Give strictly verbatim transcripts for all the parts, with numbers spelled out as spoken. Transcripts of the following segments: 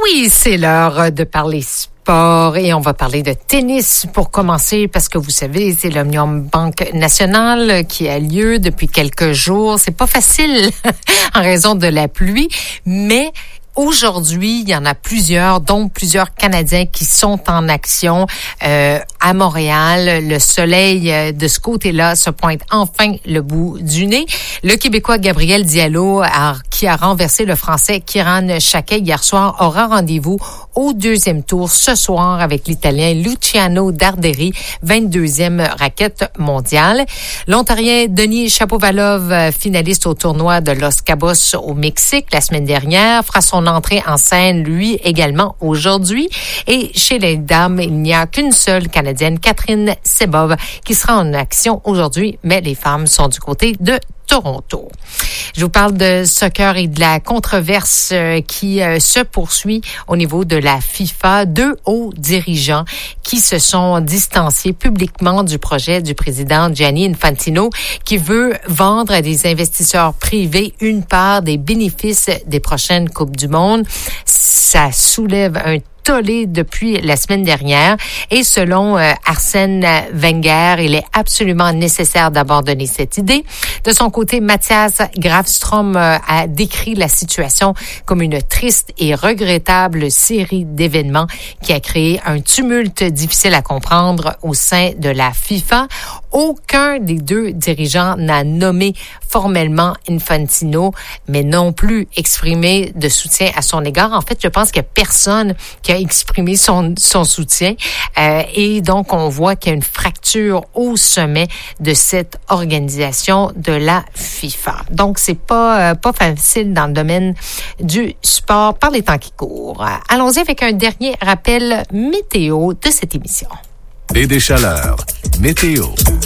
Oui, c'est l'heure de parler sport et on va parler de tennis pour commencer parce que vous savez, c'est l'Omnium Banque Nationale qui a lieu depuis quelques jours. C'est pas facile en raison de la pluie, mais aujourd'hui, il y en a plusieurs, dont plusieurs Canadiens qui sont en action euh, à Montréal. Le soleil euh, de ce côté-là se pointe enfin le bout du nez. Le Québécois Gabriel Diallo, a, qui a renversé le Français Kiran Shakey hier soir, aura rendez-vous au deuxième tour ce soir avec l'Italien Luciano Darderi, vingt-deuxième raquette mondiale. L'Ontarien Denis Shapovalov, finaliste au tournoi de Los Cabos au Mexique la semaine dernière, fera son entrée en scène, lui, également aujourd'hui. Et chez les dames, il n'y a qu'une seule Canadienne, Catherine Sebov, qui sera en action aujourd'hui, mais les femmes sont du côté de Toronto. Je vous parle de soccer et de la controverse euh, qui euh, se poursuit au niveau de la FIFA. Deux hauts dirigeants qui se sont distanciés publiquement du projet du président Gianni Infantino qui veut vendre à des investisseurs privés une part des bénéfices des prochaines Coupes du Monde. Ça soulève un tollé depuis la semaine dernière et selon euh, Arsène Wenger, il est absolument nécessaire d'abandonner cette idée. De son côté, Mathias Grafström euh, a décrit la situation comme une triste et regrettable série d'événements qui a créé un tumulte difficile à comprendre au sein de la FIFA. Aucun des deux dirigeants n'a nommé formellement Infantino, mais non plus exprimé de soutien à son égard. En fait, je pense qu'il n'y a personne qui a exprimé son, son soutien. Euh, et donc, on voit qu'il y a une fracture au sommet de cette organisation de la FIFA. Donc, c'est pas, euh, pas facile dans le domaine du sport par les temps qui courent. Allons-y avec un dernier rappel météo de cette émission. Et des chaleurs. Météo.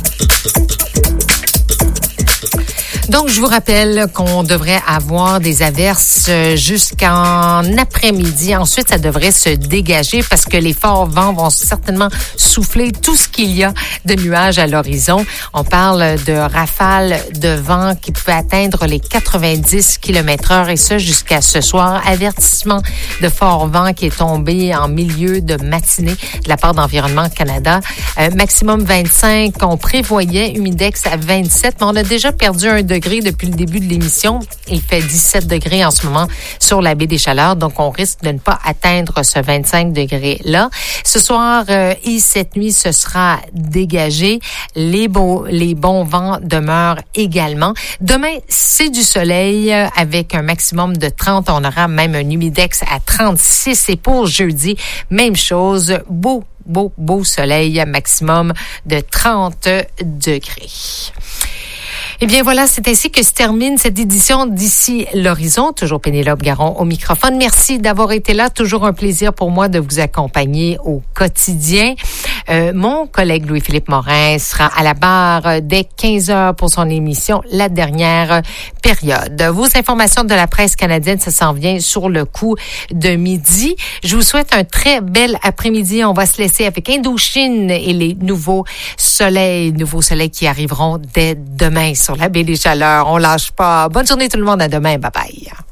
Donc, je vous rappelle qu'on devrait avoir des averses jusqu'en après-midi. Ensuite, ça devrait se dégager parce que les forts vents vont certainement souffler tout ce qu'il y a de nuages à l'horizon. On parle de rafales de vent qui pouvaient atteindre les quatre-vingt-dix kilomètres heure et ça jusqu'à ce soir. Avertissement de fort vent qui est tombé en milieu de matinée de la part d'Environnement Canada. Euh, maximum vingt-cinq, on prévoyait humidex à vingt-sept, mais on a déjà perdu un degré depuis le début de l'émission. Il fait dix-sept degrés en ce moment sur la baie des Chaleurs, donc on risque de ne pas atteindre ce vingt-cinq degrés-là. Ce soir euh, et cette nuit, ce sera dégagé. Les, beaux, les bons vents demeurent également. Demain, c'est du soleil euh, avec un maximum de trente. On aura même un humidex à trente-six. Et pour jeudi, même chose, beau, beau, beau soleil, maximum de trente degrés. Eh bien voilà, c'est ainsi que se termine cette édition d'Ici l'Horizon. Toujours Pénélope Garon au microphone. Merci d'avoir été là. Toujours un plaisir pour moi de vous accompagner au quotidien. Euh, mon collègue Louis-Philippe Morin sera à la barre dès quinze heures pour son émission La Dernière Période. Vos informations de la presse canadienne, ça s'en vient sur le coup de midi. Je vous souhaite un très bel après-midi. On va se laisser avec Indochine et les nouveaux soleils, nouveaux soleils qui arriveront dès demain sur la baie des Chaleurs. On lâche pas. Bonne journée tout le monde. À demain. Bye bye.